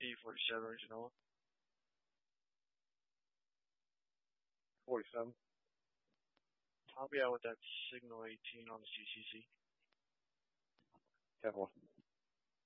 E47 original. 47. I'll be out with that signal 18 on the CCC. 10-4.